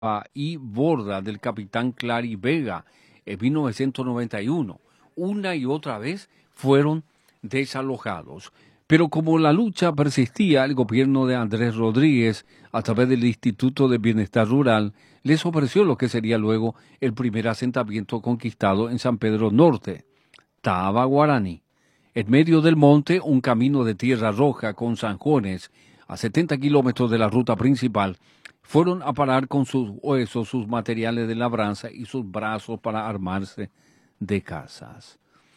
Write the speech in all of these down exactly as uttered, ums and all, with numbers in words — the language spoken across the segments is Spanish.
y borda del capitán Clary Vega en mil novecientos noventa y uno. Una y otra vez fueron desalojados. Pero como la lucha persistía, el gobierno de Andrés Rodríguez, a través del Instituto de Bienestar Rural, les ofreció lo que sería luego el primer asentamiento conquistado en San Pedro Norte, Taaba Guaraní. En medio del monte, un camino de tierra roja con zanjones, a setenta kilómetros de la ruta principal, fueron a parar con sus huesos, sus materiales de labranza y sus brazos para armarse de casas.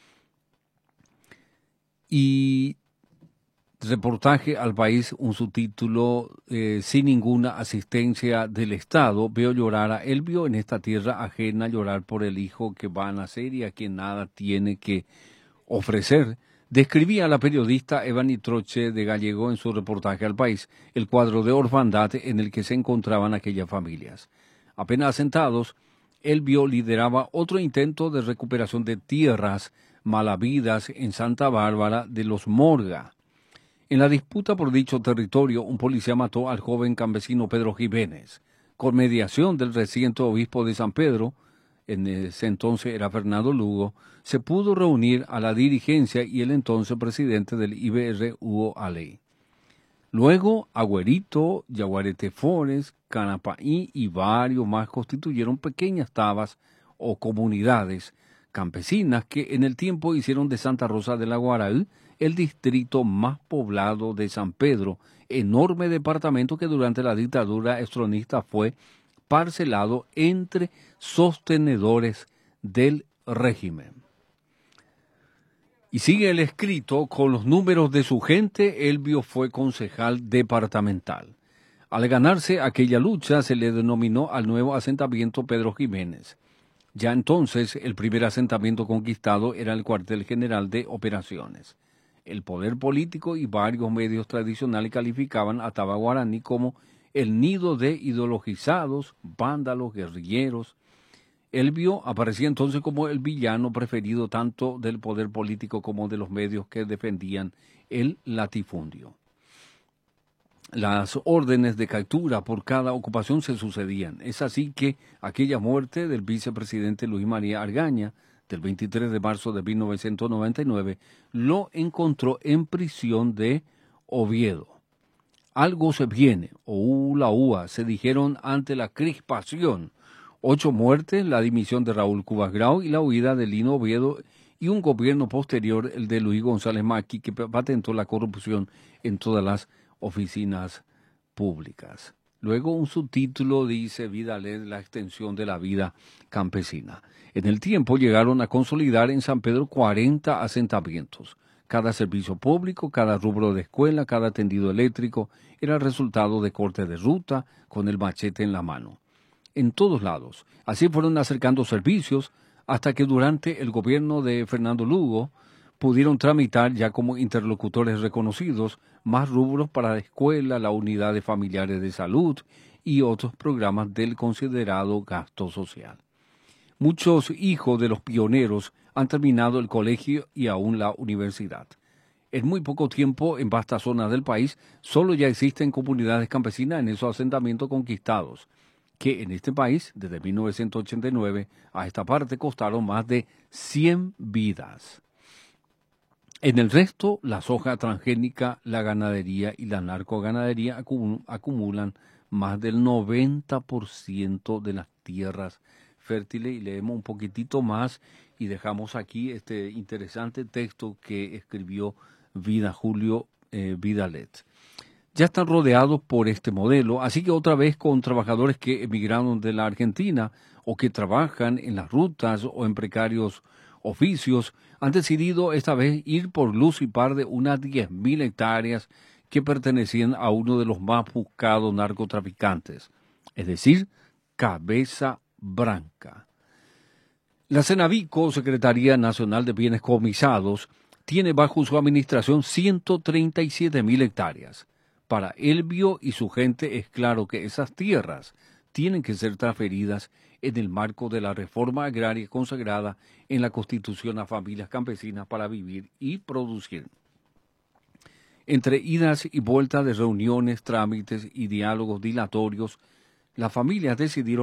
Y reportaje al país, un subtítulo, eh, sin ninguna asistencia del Estado, veo llorar a Elvio en esta tierra ajena, llorar por el hijo que va a nacer y a quien nada tiene que ofrecer. Describía la periodista Evany Troche de Gallego en su reportaje al país el cuadro de orfandad en el que se encontraban aquellas familias. Apenas asentados, Elvio lideraba otro intento de recuperación de tierras malavidas en Santa Bárbara de los Morga. En la disputa por dicho territorio, un policía mató al joven campesino Pedro Jiménez. Con mediación del reciente obispo de San Pedro, en ese entonces era Fernando Lugo, se pudo reunir a la dirigencia y el entonces presidente del I B R, Hugo Aley. Luego, Agüerito, Yaguarete Forest, Canapaí y varios más constituyeron pequeñas tabas o comunidades campesinas que en el tiempo hicieron de Santa Rosa de la Guaraí el distrito más poblado de San Pedro, enorme departamento que durante la dictadura estronista fue parcelado entre sostenedores del régimen. Y sigue el escrito, con los números de su gente, Elvio fue concejal departamental. Al ganarse aquella lucha se le denominó al nuevo asentamiento Pedro Jiménez. Ya entonces el primer asentamiento conquistado era el cuartel general de operaciones. El poder político y varios medios tradicionales calificaban a Taaba Guaraní como el nido de ideologizados, vándalos, guerrilleros. Elvio aparecía entonces como el villano preferido tanto del poder político como de los medios que defendían el latifundio. Las órdenes de captura por cada ocupación se sucedían. Es así que aquella muerte del vicepresidente Luis María Argaña, del veintitrés de marzo de mil novecientos noventa y nueve, lo encontró en prisión de Oviedo. Algo se viene, o ula ua, se dijeron ante la crispación. Ocho muertes, la dimisión de Raúl Cubas Grau y la huida de Lino Oviedo y un gobierno posterior, el de Luis González Maqui, que patentó la corrupción en todas las oficinas públicas. Luego un subtítulo dice Vidalet, la extensión de la vida campesina. En el tiempo llegaron a consolidar en San Pedro cuarenta asentamientos. Cada servicio público, cada rubro de escuela, cada tendido eléctrico era el resultado de corte de ruta con el machete en la mano. En todos lados. Así fueron acercando servicios hasta que durante el gobierno de Fernando Lugo pudieron tramitar ya como interlocutores reconocidos más rubros para la escuela, la unidad de familiares de salud y otros programas del considerado gasto social. Muchos hijos de los pioneros han terminado el colegio y aún la universidad. En muy poco tiempo, en vastas zonas del país, solo ya existen comunidades campesinas en esos asentamientos conquistados, que en este país, desde mil novecientos ochenta y nueve a esta parte, costaron más de cien vidas. En el resto, la soja transgénica, la ganadería y la narcoganadería acumulan más del noventa por ciento de las tierras fértiles. Y leemos un poquitito más y dejamos aquí este interesante texto que escribió Vida Julio eh, Vidalet. Ya están rodeados por este modelo, así que otra vez con trabajadores que emigraron de la Argentina o que trabajan en las rutas o en precarios oficios, han decidido esta vez ir por luz y par de unas diez mil hectáreas que pertenecían a uno de los más buscados narcotraficantes, es decir, Cabeza Branca. La Cenavico, Secretaría Nacional de Bienes Comisados, tiene bajo su administración ciento treinta y siete mil hectáreas. Para Elvio y su gente es claro que esas tierras tienen que ser transferidas en el marco de la reforma agraria consagrada en la Constitución a familias campesinas para vivir y producir. Entre idas y vueltas de reuniones, trámites y diálogos dilatorios, Las familias decidieron